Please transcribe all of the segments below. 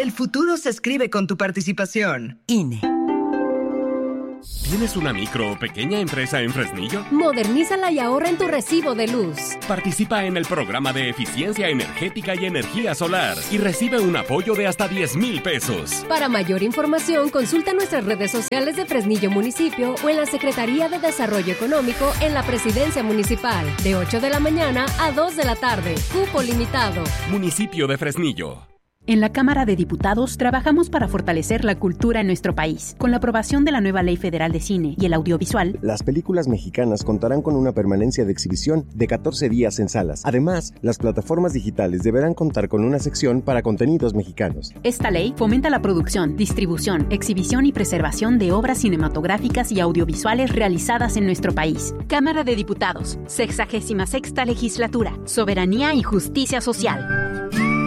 El futuro se escribe con tu participación. INE. ¿Tienes una micro o pequeña empresa en Fresnillo? Modernízala y ahorra en tu recibo de luz. Participa en el programa de eficiencia energética y energía solar y recibe un apoyo de hasta 10,000 pesos. Para mayor información, consulta nuestras redes sociales de Fresnillo Municipio o en la Secretaría de Desarrollo Económico en la Presidencia Municipal, de 8 de la mañana a 2 de la tarde. Cupo limitado. Municipio de Fresnillo. En la Cámara de Diputados trabajamos para fortalecer la cultura en nuestro país. Con la aprobación de la nueva Ley Federal de Cine y el Audiovisual, las películas mexicanas contarán con una permanencia de exhibición de 14 días en salas. Además, las plataformas digitales deberán contar con una sección para contenidos mexicanos. Esta ley fomenta la producción, distribución, exhibición y preservación de obras cinematográficas y audiovisuales realizadas en nuestro país. Cámara de Diputados, 66ª Legislatura, Soberanía y Justicia Social.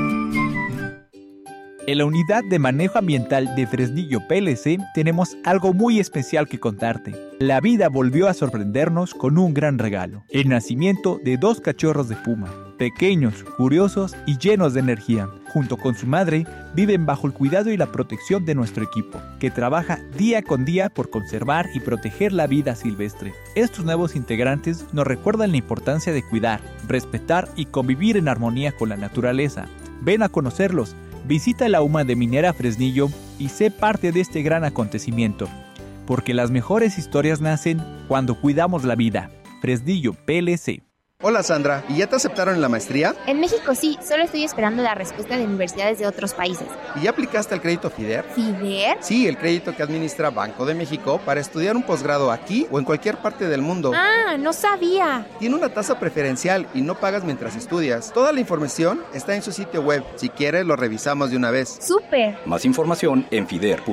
En la Unidad de Manejo Ambiental de Fresnillo PLC tenemos algo muy especial que contarte. La vida volvió a sorprendernos con un gran regalo: el nacimiento de 2 cachorros de puma, pequeños, curiosos y llenos de energía. Junto con su madre, viven bajo el cuidado y la protección de nuestro equipo, que trabaja día con día por conservar y proteger la vida silvestre. Estos nuevos integrantes nos recuerdan la importancia de cuidar, respetar y convivir en armonía con la naturaleza. Ven a conocerlos. Visita la UMA de Minera Fresnillo y sé parte de este gran acontecimiento, porque las mejores historias nacen cuando cuidamos la vida. Fresnillo PLC. Hola Sandra, ¿y ya te aceptaron en la maestría? En México sí, solo estoy esperando la respuesta de universidades de otros países. ¿Y ya aplicaste al crédito FIDER? ¿FIDER? Sí, el crédito que administra Banco de México para estudiar un posgrado aquí o en cualquier parte del mundo. Ah, no sabía. Tiene una tasa preferencial y no pagas mientras estudias. Toda la información está en su sitio web. Si quieres, lo revisamos de una vez. ¡Súper! Más información en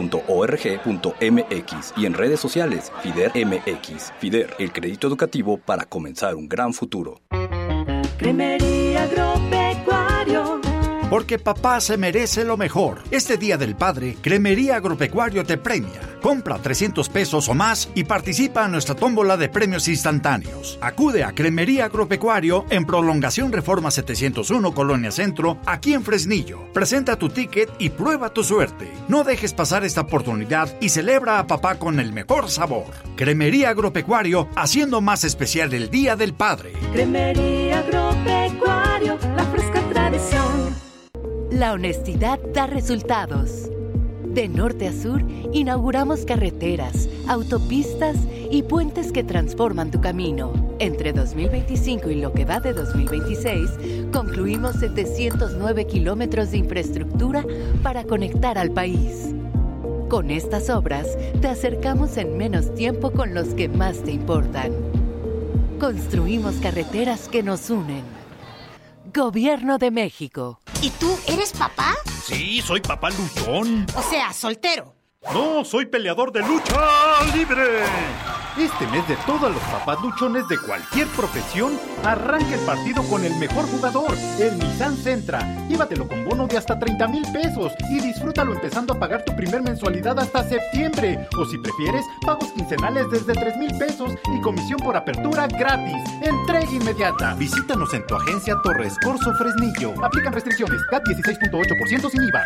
fider.org.mx y en redes sociales FIDER MX. FIDER, el crédito educativo para comenzar un gran futuro. Cremería Agropecuario. Porque papá se merece lo mejor. Este Día del Padre, Cremería Agropecuario te premia. Compra 300 pesos o más y participa en nuestra tómbola de premios instantáneos. Acude a Cremería Agropecuario en Prolongación Reforma 701, Colonia Centro, aquí en Fresnillo. Presenta tu ticket y prueba tu suerte. No dejes pasar esta oportunidad y celebra a papá con el mejor sabor. Cremería Agropecuario, haciendo más especial el Día del Padre. Cremería Agropecuario, la fresca tradición. La honestidad da resultados. De norte a sur, inauguramos carreteras, autopistas y puentes que transforman tu camino. Entre 2025 y lo que va de 2026, concluimos 709 kilómetros de infraestructura para conectar al país. Con estas obras, te acercamos en menos tiempo con los que más te importan. Construimos carreteras que nos unen. Gobierno de México. ¿Y tú eres papá? Sí, soy papá luchón. O sea, soltero. No, soy peleador de lucha libre. Este mes de todos los papás luchones de cualquier profesión, arranca el partido con el mejor jugador, el Nissan Sentra. Llévatelo con bono de hasta 30,000 pesos y disfrútalo empezando a pagar tu primer mensualidad hasta septiembre. O si prefieres, pagos quincenales desde 3,000 pesos y comisión por apertura gratis. Entrega inmediata. Visítanos en tu agencia Torres Corso Fresnillo. Aplican restricciones. CAT 16.8% sin IVA.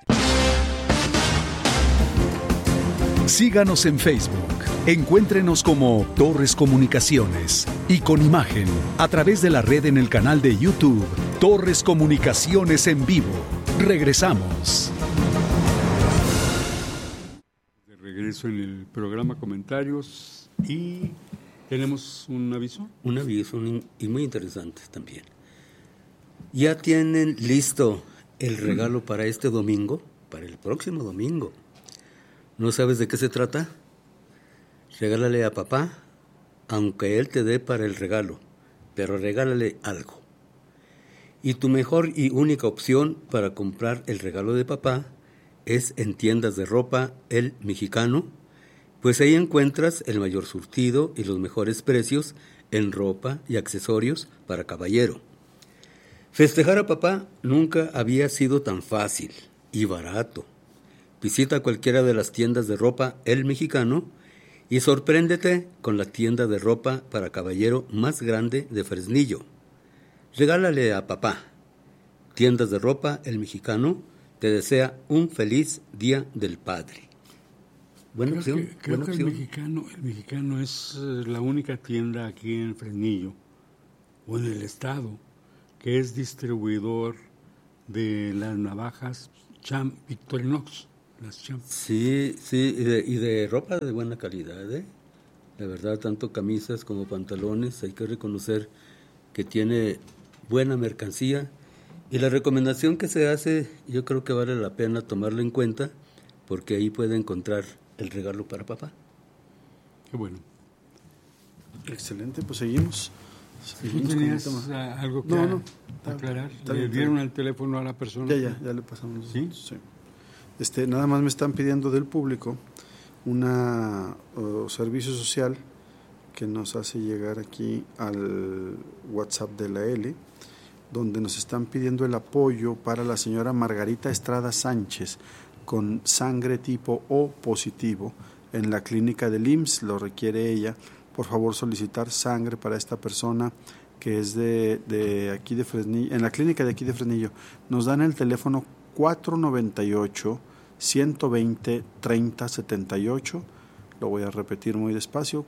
Síganos en Facebook. Encuéntrenos como Torres Comunicaciones y con imagen a través de la red en el canal de YouTube Torres Comunicaciones en vivo. Regresamos. De regreso en el programa Comentarios y tenemos un aviso. Un aviso y muy interesante también. Ya tienen listo el regalo para este domingo, para el próximo domingo. ¿No sabes de qué se trata? Regálale a papá, aunque él te dé para el regalo, pero regálale algo. Y tu mejor y única opción para comprar el regalo de papá es en tiendas de ropa El Mexicano, pues ahí encuentras el mayor surtido y los mejores precios en ropa y accesorios para caballero. Festejar a papá nunca había sido tan fácil y barato. Visita cualquiera de las tiendas de ropa El Mexicano y sorpréndete con la tienda de ropa para caballero más grande de Fresnillo. Regálale a papá. Tiendas de ropa El Mexicano te desea un feliz Día del Padre. Buena opción. Creo que el mexicano es la única tienda aquí en Fresnillo o en el estado que es distribuidor de las navajas Victorinox, las Champ. Sí, y de ropa de buena calidad, ¿eh? La verdad, tanto camisas como pantalones, hay que reconocer que tiene buena mercancía. Y la recomendación que se hace, yo creo que vale la pena tomarla en cuenta, porque ahí puede encontrar el regalo para papá. Qué bueno. Excelente, pues seguimos. ¿Tú tenías algo que aclarar? ¿Le dieron el teléfono a la persona? Ya le pasamos. ¿Sí? Sí. Nada más me están pidiendo del público una servicio social que nos hace llegar aquí al WhatsApp de la L, donde nos están pidiendo el apoyo para la señora Margarita Estrada Sánchez con sangre tipo O positivo en la clínica del IMSS, lo requiere ella. Por favor, solicitar sangre para esta persona que es de aquí de Fresnillo, en la clínica de aquí de Fresnillo. Nos dan el teléfono 498-120-3078. Lo voy a repetir muy despacio,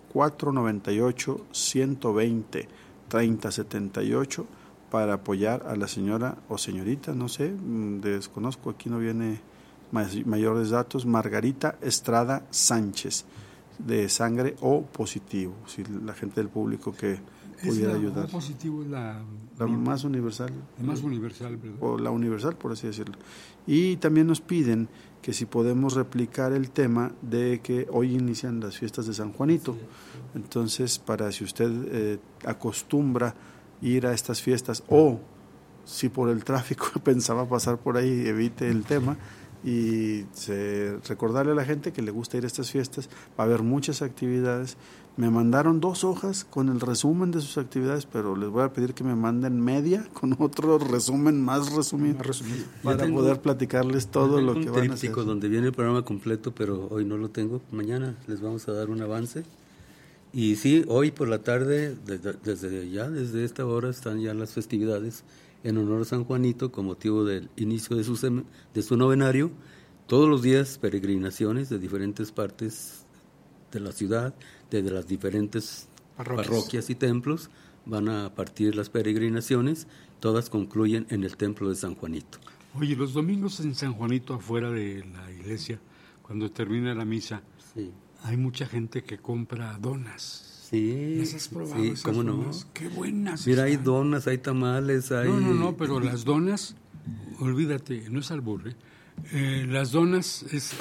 498-120-3078 para apoyar a la señora o señorita, no sé, desconozco, aquí no viene mayores datos, Margarita Estrada Sánchez, de sangre O positivo, si la gente del público que pudiera ayudar. O positivo es la más universal. La más universal, ¿verdad? O la universal, por así decirlo. Y también nos piden que si podemos replicar el tema de que hoy inician las fiestas de San Juanito. Sí. Entonces, para si usted acostumbra ir a estas fiestas o si por el tráfico pensaba pasar por ahí, evite el tema. Y recordarle a la gente que le gusta ir a estas fiestas, va a haber muchas actividades. Me mandaron 2 hojas con el resumen de sus actividades, pero les voy a pedir que me manden media con otro resumen más resumido. Para poder platicarles todo lo que van a hacer. Donde viene el programa completo, pero hoy no lo tengo. Mañana les vamos a dar un avance. Y sí, hoy por la tarde, desde esta hora están ya las festividades en honor a San Juanito, con motivo del inicio de su novenario. Todos los días peregrinaciones de diferentes partes de la ciudad, desde las diferentes parroquias y templos, van a partir las peregrinaciones, todas concluyen en el templo de San Juanito. Oye, los domingos en San Juanito, afuera de la iglesia, cuando termina la misa, sí, hay mucha gente que compra donas. Sí, ¿las has probado? Sí, ¿cómo no? Qué buenas. Mira, hay donas, hay tamales, hay... No, pero las donas, olvídate, no es albur, las donas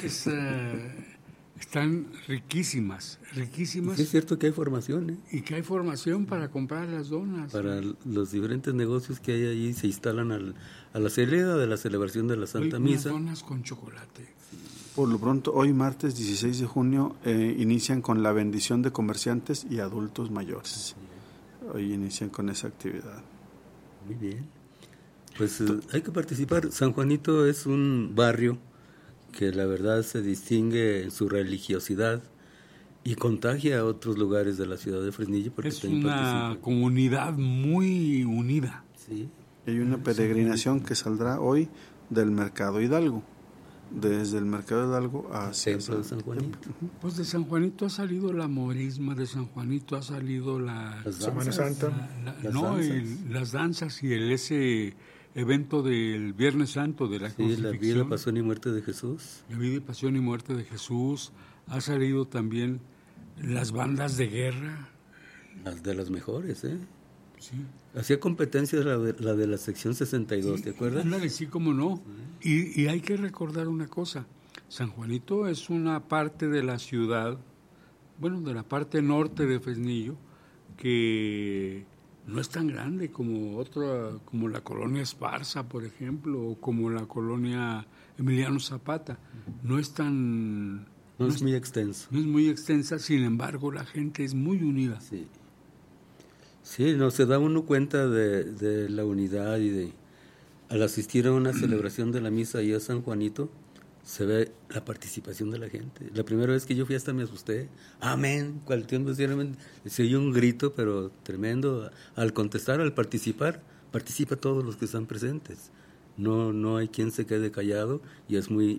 están riquísimas. Sí, es cierto que hay formación, ¿eh? Y que hay formación para comprar las donas. Para los diferentes negocios que hay allí, se instalan a la salida de la celebración de la Santa Misa. Donas con chocolate. Por lo pronto, hoy martes 16 de junio inician con la bendición de comerciantes y adultos mayores. Hoy inician con esa actividad. Muy bien. Pues hay que participar. San Juanito es un barrio que la verdad se distingue en su religiosidad y contagia a otros lugares de la ciudad de Fresnillo. Porque es una comunidad muy unida. Sí. Hay una peregrinación que saldrá hoy del Mercado Hidalgo. Desde el Mercado Hidalgo hacia San Juanito. Pues de San Juanito ha salido la morisma, de San Juanito ha salido la Semana Santa, las danzas y ese evento del Viernes Santo de la crucifixión. La vida, pasión y muerte de Jesús. La vida, pasión y muerte de Jesús. Ha salido también las bandas de guerra. Las de las mejores, ¿eh? Sí. Hacía competencia la de la sección 62, sí, ¿te acuerdas? Ándale, sí, cómo no. Sí. Y hay que recordar una cosa. San Juanito es una parte de la ciudad, bueno, de la parte norte de Fresnillo, que no es tan grande como como la colonia Esparza, por ejemplo, o como la colonia Emiliano Zapata. No es tan... No es muy extenso. No es muy extensa, sin embargo, la gente es muy unida. Sí. Sí, no, se da uno cuenta de la unidad y al asistir a una celebración de la misa y a San Juanito, se ve la participación de la gente. La primera vez que yo fui hasta me asusté. Amén, se oyó un grito, pero tremendo. Al contestar, al participar, participa todos los que están presentes. No hay quien se quede callado, y es muy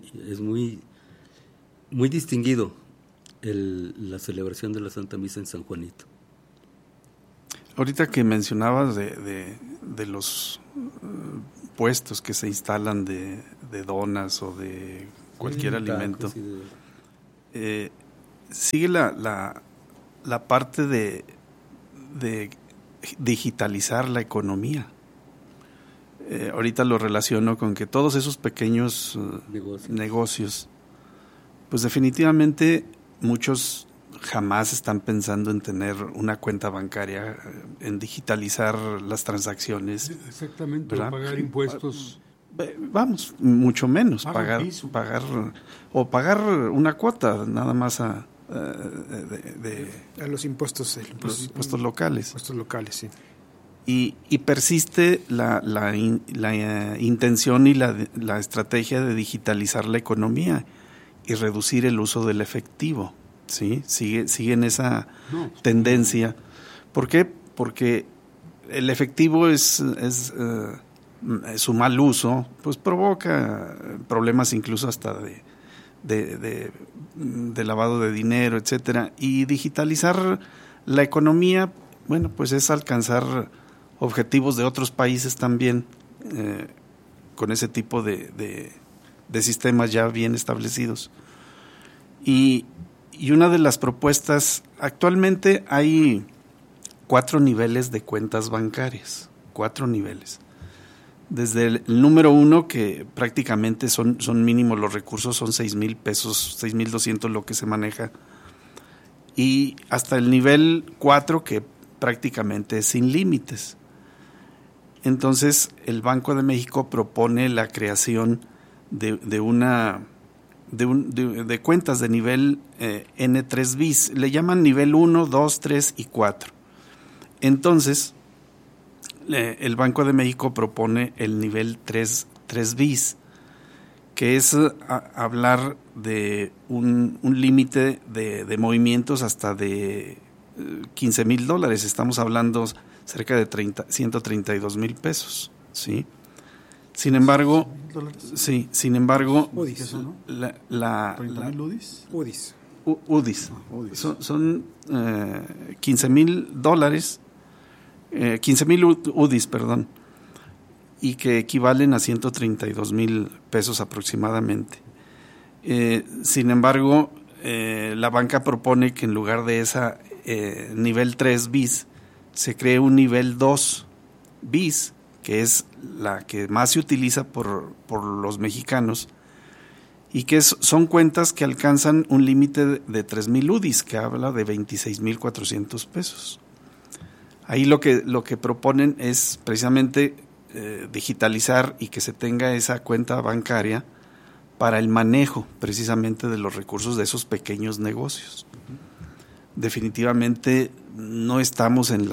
distinguido la celebración de la Santa Misa en San Juanito. Ahorita que mencionabas de los puestos que se instalan de donas o de cualquier alimento, sigue la parte de digitalizar la economía. Ahorita lo relaciono con que todos esos pequeños negocios, pues definitivamente muchos jamás están pensando en tener una cuenta bancaria, en digitalizar las transacciones. Exactamente, ¿verdad? Pagar impuestos. Mucho menos, pagar una cuota nada más a los impuestos, los impuestos locales. Impuestos locales, sí. Y persiste la intención y la estrategia de digitalizar la economía y reducir el uso del efectivo, ¿sí? Siguen esa tendencia. ¿Por qué? Porque el efectivo es su mal uso, pues provoca problemas incluso hasta de lavado de dinero, etcétera. Y digitalizar la economía, bueno, pues es alcanzar objetivos de otros países también, con ese tipo de sistemas ya bien establecidos. Y una de las propuestas, actualmente hay 4 niveles de cuentas bancarias, 4 niveles. Desde el número 1, que prácticamente son mínimos los recursos, son 6,000 pesos, 6,200 lo que se maneja, y hasta el nivel 4, que prácticamente es sin límites. Entonces, el Banco de México propone la creación de cuentas de nivel N3 bis. Le llaman nivel 1, 2, 3 y 4. Entonces, el Banco de México propone el nivel 3 bis, que es hablar de un límite de movimientos hasta de $15,000. Estamos hablando cerca de 132,000 pesos, ¿sí? Sin embargo, UDIs, ¿no? ¿30,000 UDIs? UDIs. UDIs. Son $15,000, 15,000 UDIs, perdón, y que equivalen a 132,000 pesos aproximadamente. Sin embargo, la banca propone que en lugar de esa nivel 3 bis, se cree un nivel 2 bis, que es la que más se utiliza por los mexicanos, y que son cuentas que alcanzan un límite de 3,000 UDIs, que habla de 26,400 pesos. Ahí lo que proponen es precisamente digitalizar y que se tenga esa cuenta bancaria para el manejo precisamente de los recursos de esos pequeños negocios. Definitivamente no estamos en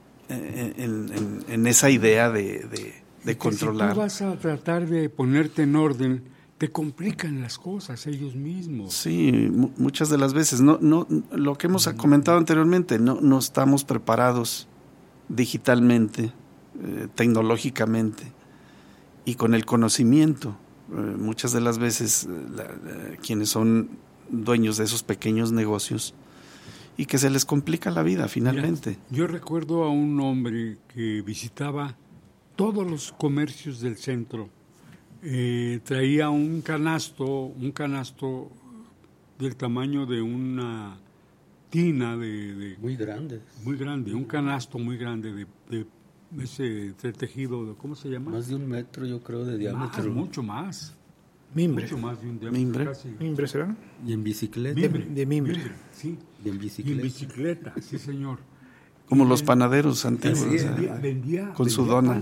esa idea de controlar. Si tú vas a tratar de ponerte en orden, te complican las cosas ellos mismos. Sí, muchas de las veces. No, lo que hemos comentado anteriormente, no estamos preparados digitalmente, tecnológicamente y con el conocimiento. Muchas de las veces quienes son dueños de esos pequeños negocios y que se les complica la vida finalmente. Mira, yo recuerdo a un hombre que visitaba todos los comercios del centro. Traía un canasto del tamaño de una tina muy grande, un canasto muy grande de ese tejido, ¿cómo se llama? Más de 1 metro, yo creo, de diámetro. Mucho más. Mimbre. Mucho más de un diámetro. Mimbre. Casi. ¿Mimbre será? Y en bicicleta. De mimbre. Sí. Y en bicicleta. Y en bicicleta, sí, señor. Como los panaderos antiguos. Vendía con su dona.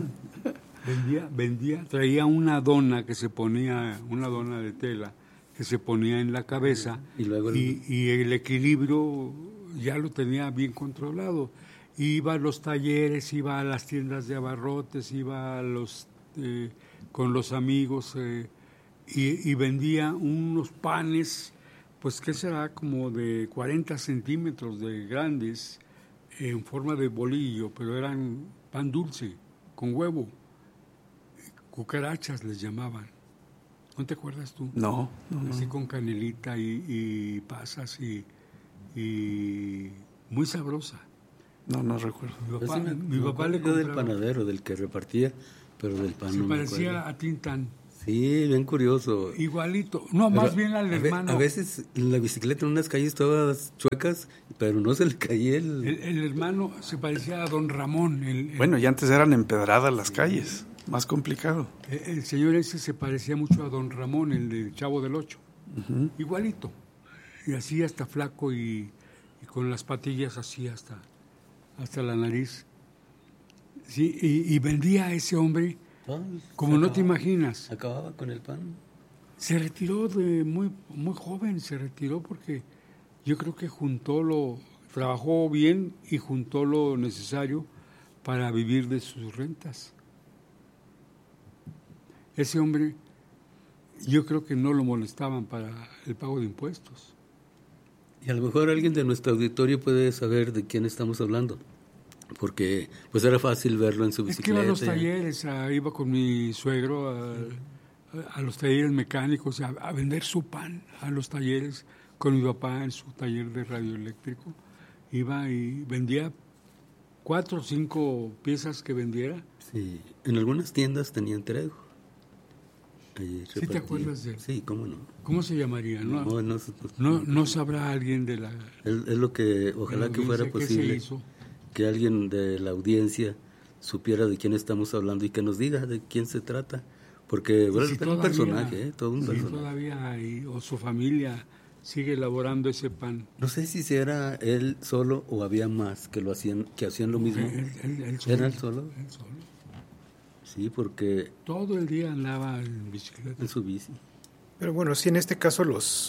Traía una dona que se ponía, una dona de tela, que se ponía en la cabeza y luego y el equilibrio ya lo tenía bien controlado. Iba a los talleres, iba a las tiendas de abarrotes, iba a con los amigos y vendía unos panes, pues que será como de 40 centímetros de grandes, en forma de bolillo, pero eran pan dulce con huevo. cucarachas les llamaban. ¿No te acuerdas tú? No. Así con canelita y pasas y muy sabrosa. No recuerdo. Mi papá le compraba. Del panadero, del que repartía, pero del pan se no parecía me acuerdo. a Tintán. Sí, bien curioso. Igualito. No, pero más bien al hermano. A veces en la bicicleta en unas calles todas chuecas, pero no se le caía el hermano se parecía a don Ramón. Bueno, y antes eran empedradas las calles, más complicado. El señor ese se parecía mucho a don Ramón, el del Chavo del Ocho. Uh-huh. Igualito. Y así hasta flaco y con las patillas así hasta la nariz. Sí, y vendía a ese hombre como no te imaginas. ¿Acababa con el pan? Se retiró de muy joven, se retiró porque yo creo que trabajó bien y juntó lo necesario para vivir de sus rentas. Ese hombre, yo creo que no lo molestaban para el pago de impuestos. Y a lo mejor alguien de nuestro auditorio puede saber de quién estamos hablando, porque pues era fácil verlo en su bicicleta. Es que iba a los talleres, iba con mi suegro a los talleres mecánicos, a vender su pan a los talleres, con mi papá en su taller de radioeléctrico. Iba y vendía 4 o 5 piezas que vendiera. Sí, en algunas tiendas tenían trejo. ¿Sí te acuerdas de él? Sí, cómo no. ¿Cómo se llamaría? No sabrá alguien de la... Es lo que, ojalá que fuera posible, que alguien de la audiencia supiera de quién estamos hablando y que nos diga de quién se trata. Porque bueno, es un personaje, todo un personaje. Todavía o su familia sigue elaborando ese pan. No sé si era él solo o había más que hacían lo mismo. Él solo. ¿Era él solo? Él solo. Sí, porque... Todo el día andaba en bicicleta. En su bici. Pero bueno, sí, en este caso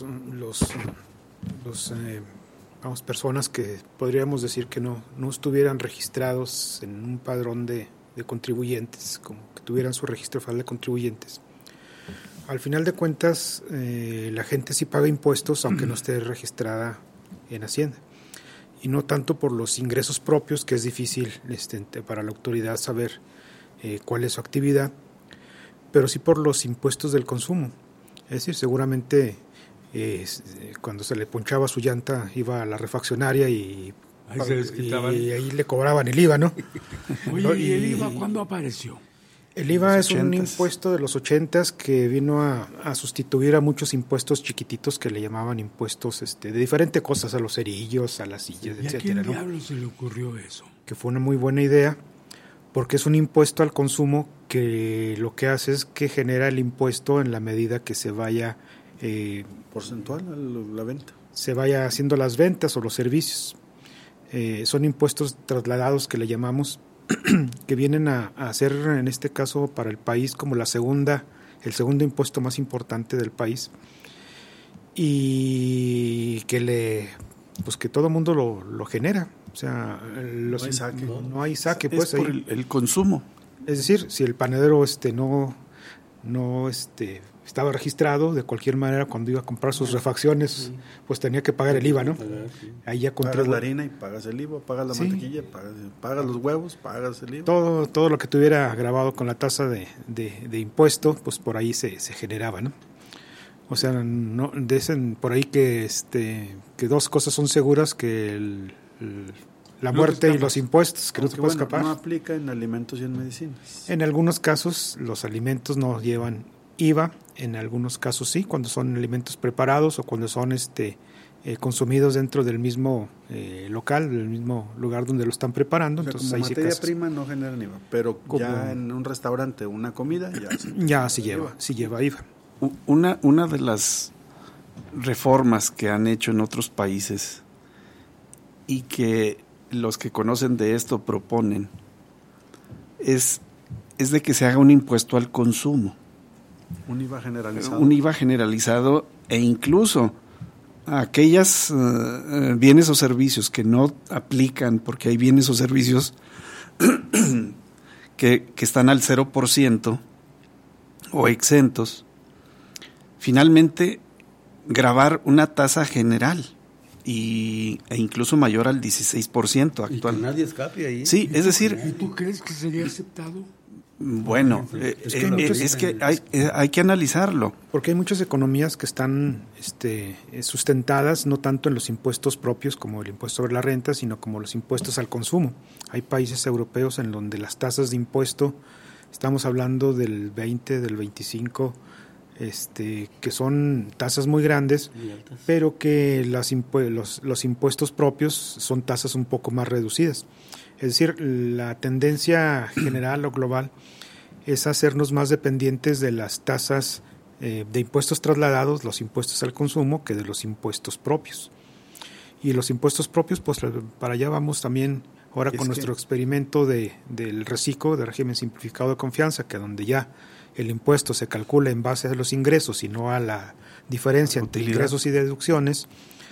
personas que podríamos decir que no estuvieran registrados en un padrón de contribuyentes, como que tuvieran su registro federal de contribuyentes. Al final de cuentas, la gente sí paga impuestos, aunque no esté registrada en Hacienda. Y no tanto por los ingresos propios, que es difícil para la autoridad saber cuál es su actividad, pero sí por los impuestos del consumo. Es decir, seguramente cuando se le ponchaba su llanta iba a la refaccionaria y ahí le cobraban el IVA, ¿no? Oye, ¿y el IVA cuándo apareció? El IVA es un impuesto de los 80s que vino a sustituir a muchos impuestos chiquititos que le llamaban impuestos de diferentes cosas, a los cerillos, a las sillas, etcétera. ¿Y a quién diablos se le ocurrió eso? Que fue una muy buena idea, porque es un impuesto al consumo que lo que hace es que genera el impuesto en la medida que se vaya... porcentual a la venta. Se vaya haciendo las ventas o los servicios. Son impuestos trasladados que le llamamos, que vienen a ser en este caso para el país como el segundo impuesto más importante del país, y que que todo el mundo lo genera. O sea, no hay saque. No hay saque, es por el consumo. Es decir, si el panadero no estaba registrado, de cualquier manera cuando iba a comprar sus refacciones, pues tenía que pagar el IVA, ¿no? Ahí ya pagas la harina y pagas el IVA, pagas la mantequilla, pagas los huevos, pagas el IVA. Todo lo que tuviera grabado con la tasa de impuesto, pues por ahí se generaba, ¿no? O sea, no dicen por ahí que 2 cosas son seguras, que la muerte y los impuestos, que no se puede escapar. No aplica en alimentos y en medicinas. En algunos casos los alimentos no llevan IVA, en algunos casos sí, cuando son alimentos preparados o cuando son consumidos dentro del mismo local, del mismo lugar donde lo están preparando. O sea, entonces como ahí materia prima no generan IVA, pero ya en un restaurante, una comida, ya sí lleva IVA. Una de las reformas que han hecho en otros países y que los que conocen de esto proponen es de que se haga un impuesto al consumo. Un IVA generalizado. Un IVA generalizado, e incluso a aquellas bienes o servicios que no aplican, porque hay bienes o servicios que están al 0% o exentos, finalmente gravar una tasa general e incluso mayor al 16% actual. Y que nadie escape ahí. Sí, es decir... ¿Y tú crees que sería aceptado? Bueno, es que hay que analizarlo. Porque hay muchas economías que están sustentadas no tanto en los impuestos propios como el impuesto sobre la renta, sino como los impuestos al consumo. Hay países europeos en donde las tasas de impuesto, estamos hablando del 20, del 25, que son tasas muy grandes, pero que los impuestos propios son tasas un poco más reducidas. Es decir, la tendencia general o global es hacernos más dependientes de las tasas de impuestos trasladados, los impuestos al consumo, que de los impuestos propios. Y los impuestos propios, pues para allá vamos también ahora con nuestro experimento del RECICO, de régimen simplificado de confianza, que donde ya el impuesto se calcula en base a los ingresos y no a la diferencia entre ingresos y deducciones.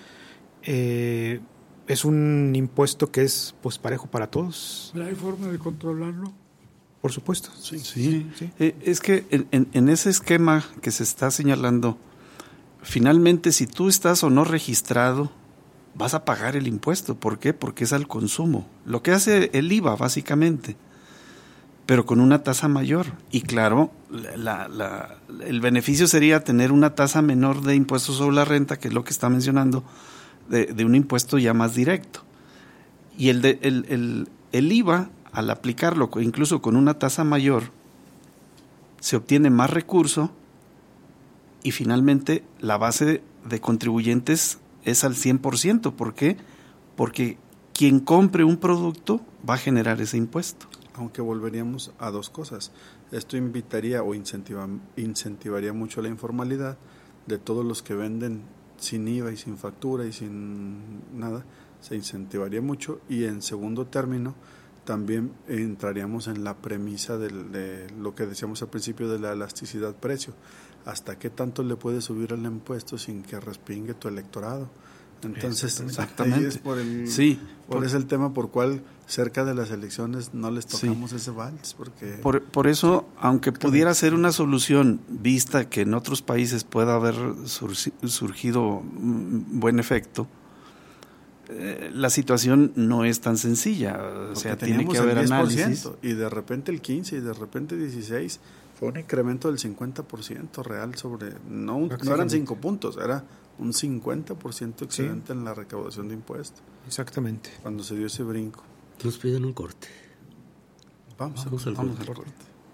Es un impuesto que es pues parejo para todos. ¿Hay forma de controlarlo? Por supuesto. Sí. Es que en ese esquema que se está señalando, finalmente si tú estás o no registrado, vas a pagar el impuesto. ¿Por qué? Porque es al consumo. Lo que hace el IVA básicamente, pero con una tasa mayor. Y claro, el beneficio sería tener una tasa menor de impuestos sobre la renta, que es lo que está mencionando, de un impuesto ya más directo. Y el IVA, al aplicarlo incluso con una tasa mayor, se obtiene más recurso y finalmente la base de contribuyentes es al 100%. ¿Por qué? Porque quien compre un producto va a generar ese impuesto. Aunque volveríamos a dos cosas. Esto invitaría o incentivaría mucho la informalidad de todos los que venden sin IVA y sin factura y sin nada, se incentivaría mucho. Y en segundo término, también entraríamos en la premisa de lo que decíamos al principio de la elasticidad precio. ¿Hasta qué tanto le puedes subir el impuesto sin que respingue tu electorado? Entonces, exactamente. Por ese el tema por cual cerca de las elecciones no les tocamos ese vals. Porque por eso, aunque pudiera ser una solución vista que en otros países pueda haber surgido buen efecto, la situación no es tan sencilla. O sea, tiene que haber análisis. Y de repente el 15% y de repente 16%. Fue un incremento del 50% real sobre... No eran 5 puntos, era un 50% excedente en la recaudación de impuestos. Exactamente. Cuando se dio ese brinco. Nos piden un corte. Vamos al corte.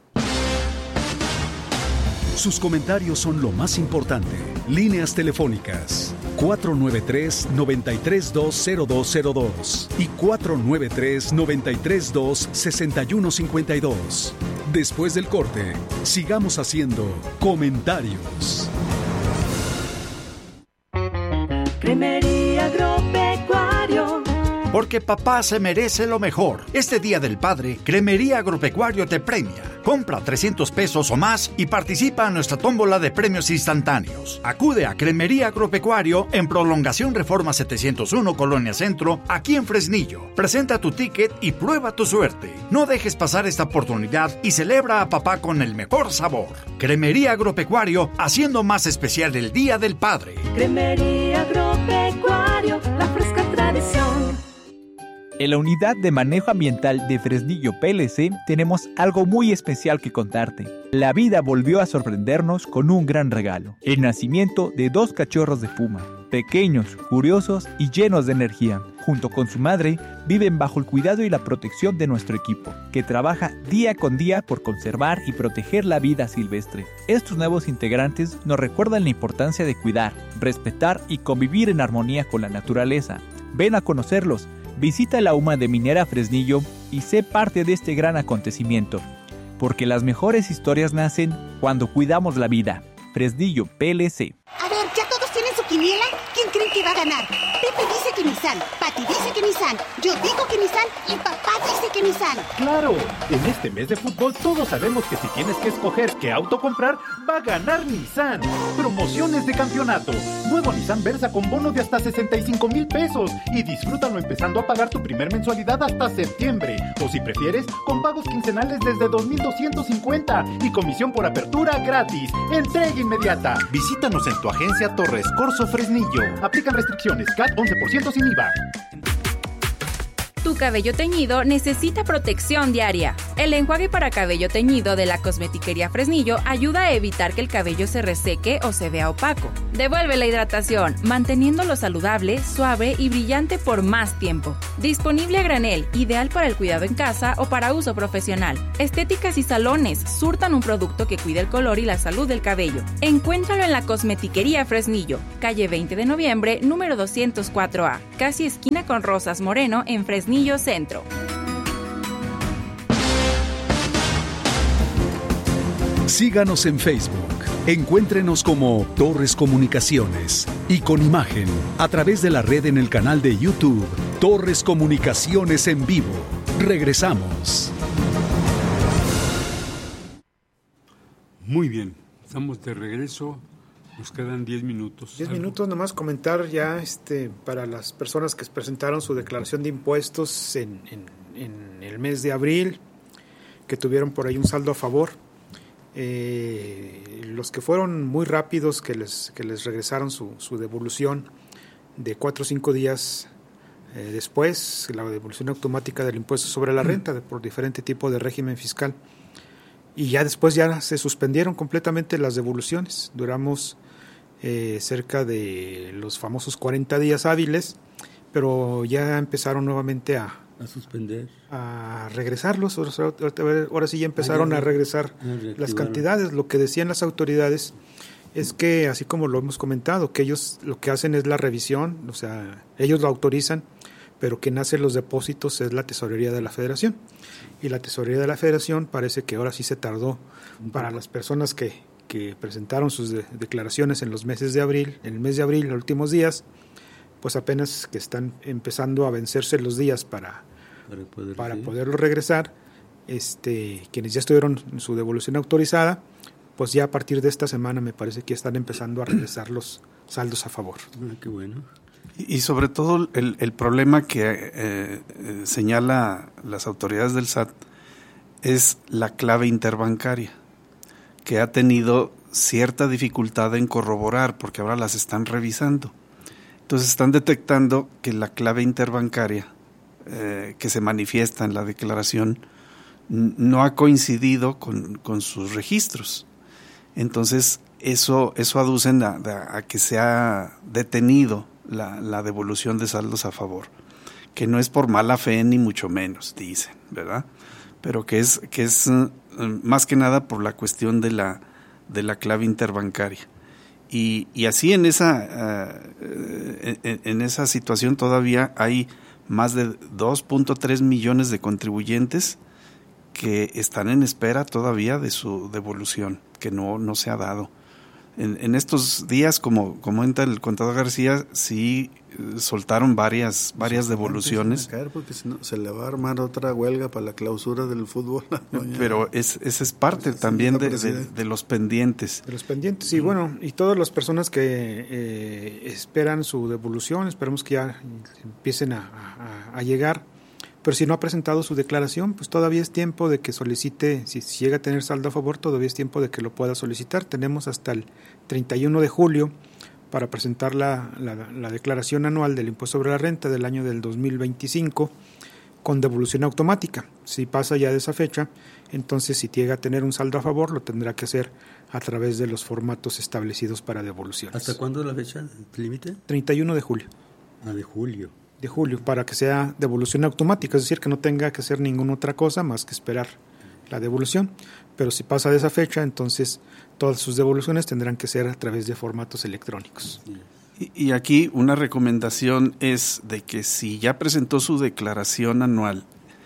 Sus comentarios son lo más importante. Líneas telefónicas 493-9320202 y 493-932-6152. Después del corte, sigamos haciendo comentarios. Cremería Agropecuario. Porque papá se merece lo mejor. Este Día del Padre, Cremería Agropecuario te premia. Compra 300 pesos o más y participa en nuestra tómbola de premios instantáneos. Acude a Cremería Agropecuario en Prolongación Reforma 701, Colonia Centro, aquí en Fresnillo. Presenta tu ticket y prueba tu suerte. No dejes pasar esta oportunidad y celebra a papá con el mejor sabor. Cremería Agropecuario, haciendo más especial el Día del Padre. Cremería Agropecuario, la fresca tradición. En la Unidad de Manejo Ambiental de Fresnillo PLC tenemos algo muy especial que contarte. La vida volvió a sorprendernos con un gran regalo: el nacimiento de 2 cachorros de puma. Pequeños, curiosos y llenos de energía. Junto con su madre, viven bajo el cuidado y la protección de nuestro equipo, que trabaja día con día por conservar y proteger la vida silvestre. Estos nuevos integrantes nos recuerdan la importancia de cuidar, respetar y convivir en armonía con la naturaleza. Ven a conocerlos. Visita la UMA de Minera Fresnillo y sé parte de este gran acontecimiento, porque las mejores historias nacen cuando cuidamos la vida. Fresnillo PLC. A ver, ¿ya todos tienen su quiniela? ¿Quién creen que va a ganar? Pepe dice que Nissan, Pati dice que Nissan, yo digo que Nissan y papá dice que Nissan. ¡Claro! En este mes de fútbol todos sabemos que si tienes que escoger qué auto comprar, va a ganar Nissan. Promociones de campeonato. Nuevo Nissan Versa con bono de hasta 65,000 pesos y disfrútalo empezando a pagar tu primer mensualidad hasta septiembre. O si prefieres, con pagos quincenales desde 2,250 y comisión por apertura gratis. Entrega inmediata. Visítanos en tu agencia Torres Corso Fresnillo. Aplican restricciones. CAT 11% sin IVA. Tu Tu cabello teñido necesita protección diaria. El enjuague para cabello teñido de la Cosmetiquería Fresnillo ayuda a evitar que el cabello se reseque o se vea opaco. Devuelve la hidratación, manteniéndolo saludable, suave y brillante por más tiempo. Disponible a granel, ideal para el cuidado en casa o para uso profesional. Estéticas y salones surtan un producto que cuida el color y la salud del cabello. Encuéntralo en la Cosmetiquería Fresnillo, calle 20 de noviembre, número 204A, casi esquina con Rosas Moreno en Fresnillo Centro. Síganos en Facebook. Encuéntrenos como Torres Comunicaciones y con imagen a través de la red en el canal de YouTube Torres Comunicaciones en Vivo. Regresamos. Muy bien, estamos de regreso. Nos quedan 10 minutos. 10 minutos, nomás comentar ya para las personas que presentaron su declaración de impuestos en el mes de abril, que tuvieron por ahí un saldo a favor. Los que fueron muy rápidos, que les regresaron su devolución de 4 o 5 días después, la devolución automática del impuesto sobre la renta por diferente tipo de régimen fiscal. Y ya después ya se suspendieron completamente las devoluciones. Duramos cerca de los famosos 40 días hábiles, pero ya empezaron nuevamente a suspender, a regresarlos. Ahora sí ya empezaron a regresar las cantidades. Lo que decían las autoridades es que, así como lo hemos comentado, que ellos lo que hacen es la revisión, o sea, ellos lo autorizan, pero quien hace los depósitos es la Tesorería de la Federación. Y la Tesorería de la Federación parece que ahora sí se tardó para las personas que presentaron sus declaraciones en los meses de abril, en el mes de abril, los últimos días, pues apenas que están empezando a vencerse los días para poderlo regresar. Quienes ya estuvieron en su devolución autorizada, pues ya a partir de esta semana me parece que están empezando a regresar los saldos a favor. Qué bueno. Y sobre todo el problema que señala las autoridades del SAT es la clave interbancaria, que ha tenido cierta dificultad en corroborar, porque ahora las están revisando. Entonces están detectando que la clave interbancaria que se manifiesta en la declaración no ha coincidido con sus registros. Entonces eso aducen a que se ha detenido la devolución de saldos a favor, que no es por mala fe ni mucho menos, dicen, ¿verdad? Pero que es más que nada por la cuestión de la clave interbancaria. Y así en esa situación todavía hay más de 2.3 millones de contribuyentes que están en espera todavía de su devolución, que no se ha dado. En estos días, como comenta el contador García, sí soltaron varias devoluciones. Porque si no, se le va a armar otra huelga para la clausura del fútbol. Pero esa es parte también de los pendientes. De los pendientes, y bueno, y todas las personas que esperan su devolución, esperemos que ya empiecen a llegar. Pero si no ha presentado su declaración, pues todavía es tiempo de que solicite, si llega a tener saldo a favor, todavía es tiempo de que lo pueda solicitar. Tenemos hasta el 31 de julio para presentar la declaración anual del impuesto sobre la renta del año del 2025 con devolución automática. Si pasa ya de esa fecha, entonces si llega a tener un saldo a favor, lo tendrá que hacer a través de los formatos establecidos para devoluciones. ¿Hasta cuándo es la fecha límite? 31 de julio. De julio. De julio, para que sea devolución automática, es decir, que no tenga que hacer ninguna otra cosa más que esperar la devolución. Pero si pasa de esa fecha, entonces todas sus devoluciones tendrán que ser a través de formatos electrónicos. Y aquí una recomendación es de que si ya presentó su declaración anual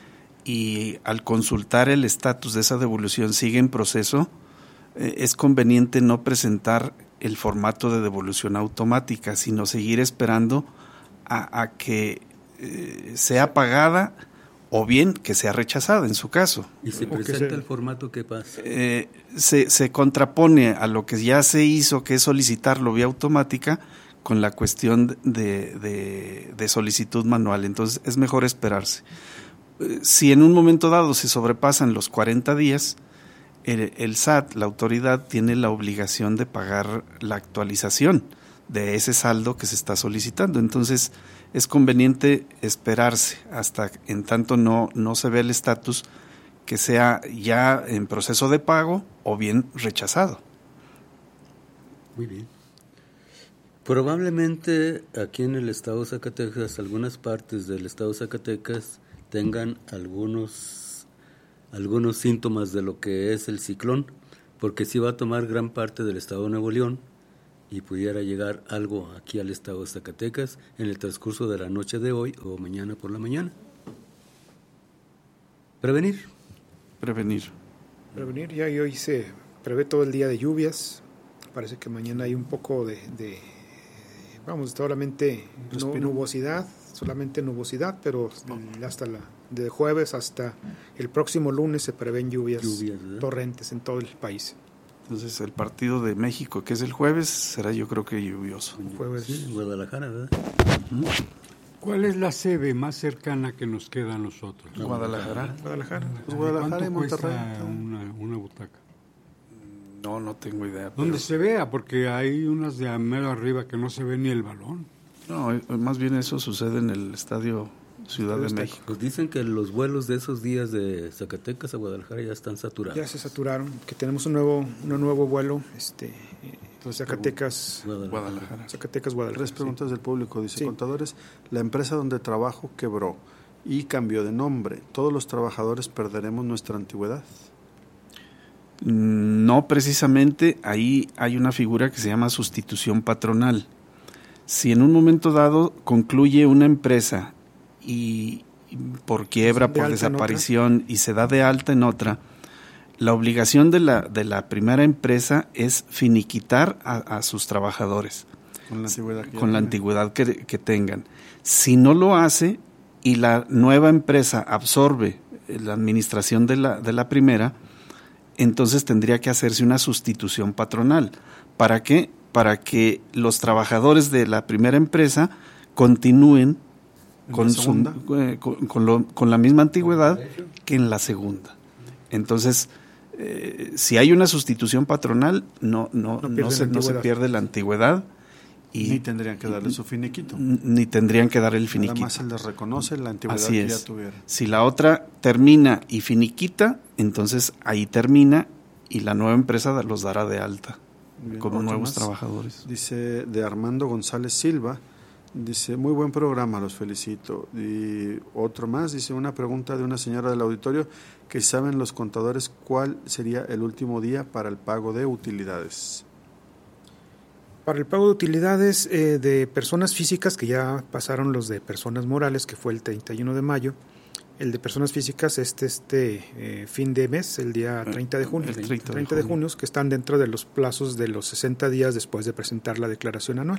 y al consultar el estatus de esa devolución sigue en proceso, es conveniente no presentar el formato de devolución automática, sino seguir esperando a que sea pagada o bien que sea rechazada en su caso. ¿Y se presenta el formato que pasa? Se contrapone a lo que ya se hizo, que es solicitarlo vía automática, con la cuestión de solicitud manual. Entonces es mejor esperarse. Si en un momento dado se sobrepasan los 40 días, el SAT, la autoridad, tiene la obligación de pagar la actualización de ese saldo que se está solicitando. Entonces, es conveniente esperarse hasta en tanto no se ve el estatus que sea ya en proceso de pago o bien rechazado. Muy bien. Probablemente aquí en el estado de Zacatecas, algunas partes del estado de Zacatecas tengan algunos síntomas de lo que es el ciclón, porque sí va a tomar gran parte del estado de Nuevo León y pudiera llegar algo aquí al estado de Zacatecas en el transcurso de la noche de hoy o mañana por la mañana. Prevenir, ya y hoy se prevé todo el día de lluvias. Parece que mañana hay un poco de solamente nubosidad, pero hasta de jueves hasta el próximo lunes se prevén lluvias torrentes en todo el país. Entonces el partido de México, que es el jueves, será yo creo que lluvioso. Jueves. Sí, Guadalajara, ¿verdad? ¿Cuál es la sede más cercana que nos queda a nosotros? Guadalajara. Pues Guadalajara y Monterrey. Una butaca? No tengo idea. Donde se vea, porque hay unas de mero arriba que no se ve ni el balón. No, más bien eso sucede en el estadio Ciudad de México. Pues dicen que los vuelos de esos días de Zacatecas a Guadalajara ya están saturados. Ya se saturaron, que tenemos un nuevo vuelo, Zacatecas, Guadalajara. Guadalajara. 3 preguntas del público, dice contadores, la empresa donde trabajo quebró y cambió de nombre. ¿Todos los trabajadores perderemos nuestra antigüedad? No, precisamente ahí hay una figura que se llama sustitución patronal. Si en un momento dado concluye una empresa y por quiebra, por desaparición y se da de alta en otra, la obligación de la primera empresa es finiquitar a sus trabajadores con la antigüedad que tengan. Si no lo hace y la nueva empresa absorbe la administración de la primera, entonces tendría que hacerse una sustitución patronal. ¿Para qué? Para que los trabajadores de la primera empresa continúen con la misma antigüedad que en la segunda. Entonces, si hay una sustitución patronal, no se pierde la antigüedad. Y ni tendrían que darle su finiquito. Ni tendrían que dar el finiquito. Nada más se les reconoce la antigüedad Así que es. ya tuvieron. Si la otra termina y finiquita, entonces ahí termina y la nueva empresa los dará de alta. Bien, con nuevos más. trabajadores. Dice de Armando González Silva, dice, muy buen programa, los felicito. Y otro más, dice, una pregunta de una señora del auditorio, que saben los contadores cuál sería el último día para el pago de utilidades. Para el pago de utilidades de personas físicas, que ya pasaron los de personas morales, que fue el 31 de mayo, el de personas físicas es fin de mes, el día 30 de junio. El 30 de junio, que están dentro de los plazos de los 60 días después de presentar la declaración anual.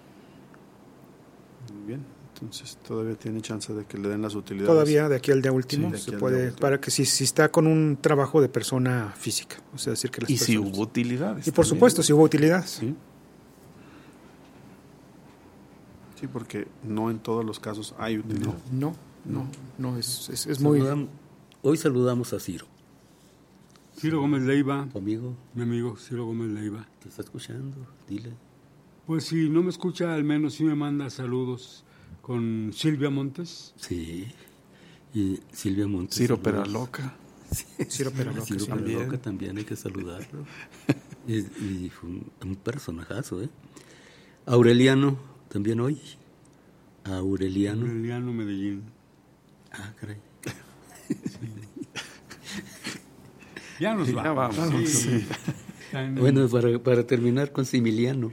Muy bien, entonces todavía tiene chance de que le den las utilidades. Todavía de aquí al día último se puede, para que si está con un trabajo de persona física, o sea, decir que las y personas, si hubo utilidades. Y por supuesto, si hubo utilidades. ¿Sí? Sí, porque no en todos los casos hay utilidad. No, es muy... Hoy saludamos a Ciro. Ciro Gómez Leiva. ¿Tu amigo? Mi amigo Ciro Gómez Leiva. ¿Te está escuchando? Dile. Pues si no me escucha, al menos sí me manda saludos con Silvia Montes. Sí, y Silvia Montes. Ciro Peraloca. Ciro Peraloca, Ciro Peraloca también hay que saludarlo. y fue un personajazo, ¿eh? Aureliano, también hoy. Aureliano Medellín. Ah, caray. Sí. Ya nos vamos. Sí. Bueno, para terminar con Similiano.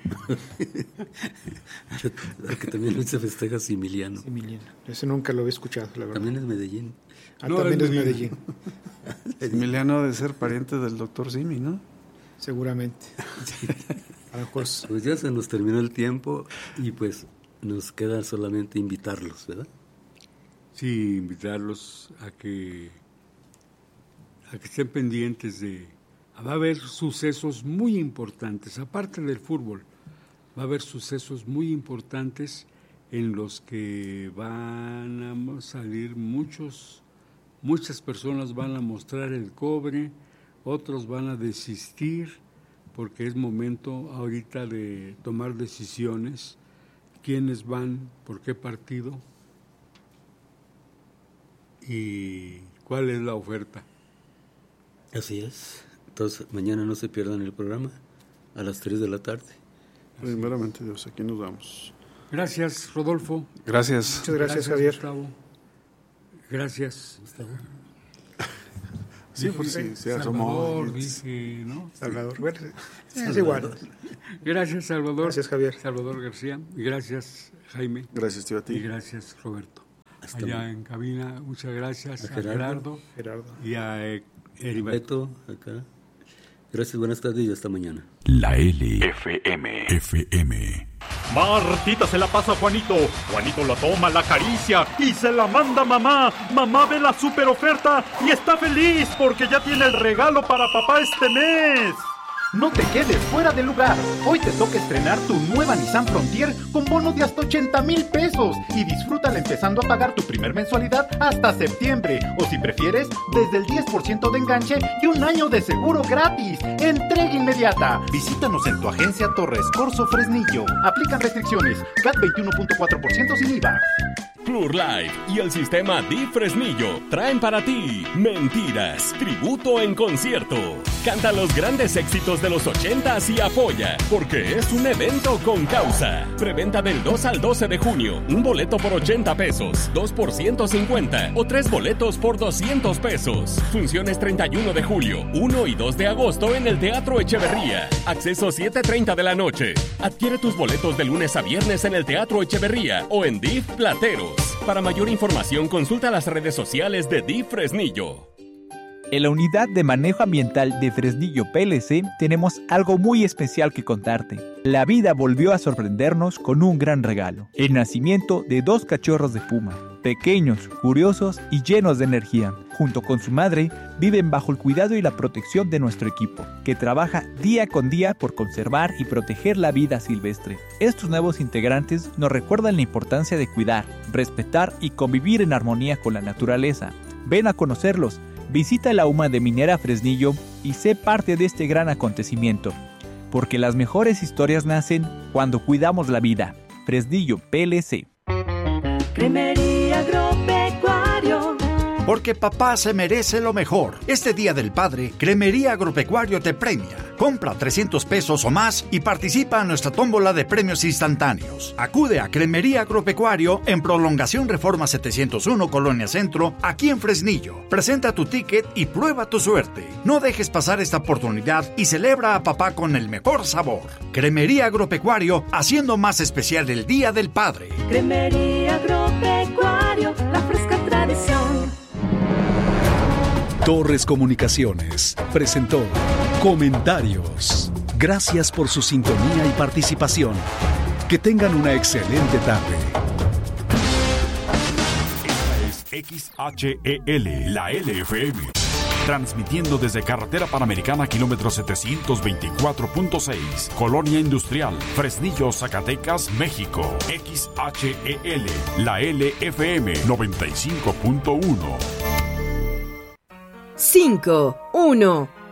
Que también se festeja Similiano. Ese nunca lo había escuchado, la verdad. También es Medellín. También es Medellín. Similiano debe ser pariente del doctor Simi, ¿no? Seguramente. Sí. A lo mejor. Pues ya se nos terminó el tiempo y pues nos queda solamente invitarlos, ¿verdad? Sí, invitarlos a que estén pendientes de... Va a haber sucesos muy importantes, aparte del fútbol, va a haber sucesos muy importantes en los que van a salir muchas personas van a mostrar el cobre, otros van a desistir, porque es momento ahorita de tomar decisiones, quiénes van, por qué partido y cuál es la oferta. Así es. Entonces, mañana no se pierdan el programa a las 3 de la tarde. Primeramente Dios, aquí nos vamos. Gracias, Rodolfo. Gracias. Muchas gracias, Javier. Gustavo. Gracias, Gustavo. Sí, pues sí, se Salvador, dije, ¿no? Salvador, bueno, es igual. Gracias, Salvador. Gracias, Javier. Salvador García. Y gracias, Jaime. Gracias, tío, a ti. Y gracias, Roberto. Allá en cabina, muchas gracias a Gerardo y a Heriberto acá. Gracias, buenas tardes y hasta mañana. La LFM. Martita se la pasa a Juanito. Juanito la toma, la acaricia y se la manda a mamá. Mamá ve la super oferta y está feliz porque ya tiene el regalo para papá este mes. No te quedes fuera de lugar. Hoy te toca estrenar tu nueva Nissan Frontier con bono de hasta 80,000 pesos y disfrútala empezando a pagar tu primer mensualidad hasta septiembre. O si prefieres, desde el 10% de enganche y un año de seguro gratis. Entrega inmediata. Visítanos en tu agencia Torres Corso Fresnillo. Aplican restricciones. CAT 21.4% sin IVA. Club Live y el sistema DIF Fresnillo traen para ti Mentiras, tributo en concierto. Canta los grandes éxitos de los 80s y apoya, porque es un evento con causa. Preventa del 2 al 12 de junio. Un boleto por 80 pesos, 2 por 150 o 3 boletos por 200 pesos. Funciones 31 de julio, 1 y 2 de agosto en el Teatro Echeverría. Acceso 7:30 de la noche. Adquiere tus boletos de lunes a viernes en el Teatro Echeverría o en DIF Plateros. Para mayor información, consulta las redes sociales de DIF Fresnillo. En la Unidad de Manejo Ambiental de Fresnillo PLC tenemos algo muy especial que contarte. La vida volvió a sorprendernos con un gran regalo: el nacimiento de 2 cachorros de puma. Pequeños, curiosos y llenos de energía. Junto con su madre, viven bajo el cuidado y la protección de nuestro equipo, que trabaja día con día por conservar y proteger la vida silvestre. Estos nuevos integrantes nos recuerdan la importancia de cuidar, respetar y convivir en armonía con la naturaleza. Ven a conocerlos, visita la UMA de Minera Fresnillo y sé parte de este gran acontecimiento. Porque las mejores historias nacen cuando cuidamos la vida. Fresnillo PLC. Cremería Agropecuario. Porque papá se merece lo mejor. Este Día del Padre, Cremería Agropecuario te premia. Compra 300 pesos o más y participa en nuestra tómbola de premios instantáneos. Acude a Cremería Agropecuario en Prolongación Reforma 701, Colonia Centro, aquí en Fresnillo. Presenta tu ticket y prueba tu suerte. No dejes pasar esta oportunidad y celebra a papá con el mejor sabor. Cremería Agropecuario, haciendo más especial el Día del Padre. Cremería Agropecuario, la fresca tradición. Torres Comunicaciones presentó Comentarios. Gracias por su sintonía y participación. Que tengan una excelente tarde. Esta es XHEL, la LFM. Transmitiendo desde Carretera Panamericana, kilómetro 724.6, Colonia Industrial, Fresnillo, Zacatecas, México. XHEL, la LFM 95.1. 5, 1.